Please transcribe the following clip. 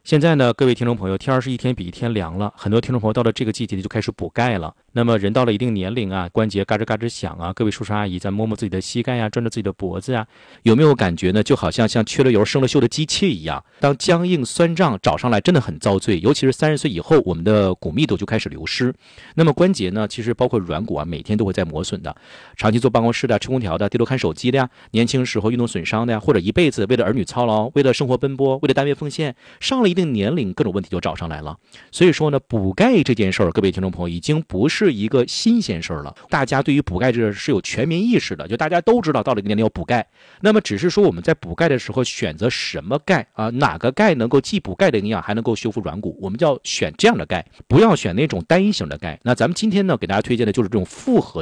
现在呢，各位听众朋友，天儿是一天比一天凉了，很多听众朋友到了这个季节就开始补钙了。那么人到了一定年龄啊，关节嘎吱嘎吱响啊，各位叔叔阿姨在摸摸自己的膝盖啊，转着自己的脖子啊，有没有感觉呢？就好像缺了油生了锈的机器一样，当僵硬酸胀找上来，真的很遭罪。尤其是30岁以后，我们的骨密度就开始流失。那么关节呢，其实包括软骨啊，每天都会在磨损的。长期坐办公室的、吹空调的、低头看手机的呀，年轻时候运动损伤的呀，或者一辈子为了儿女操劳、为了生活奔波、为了单位奉献，上了一定年龄，各种问题就找上来了。所以说呢，补钙这件事儿，各位听众朋友已经不是一个新鲜事儿了。大家对于补钙这是有全民意识的，就大家都知道到了一个年龄要补钙。那么只是说我们在补钙的时候选择什么钙啊，哪个钙能够既补钙的营养，还能够修复软骨，我们就要选这样的钙，不要选那种单一型的钙。那咱们今天呢，给大家推荐的就是这种复合